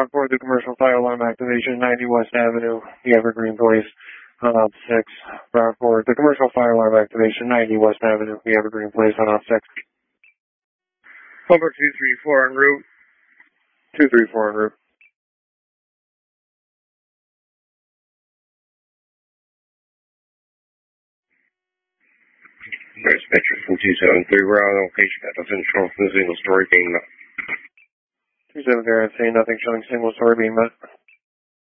Route 4, the commercial fire alarm activation, 90 West Avenue, the Evergreen Place, on op 6. Route 4, the commercial fire alarm activation, 90 West Avenue, the Evergreen Place, on op 6. Number 234 en route. 234 en route. Dispatcher from 273, we're on location at the central single story beam. 273, I'd say nothing showing single story beam.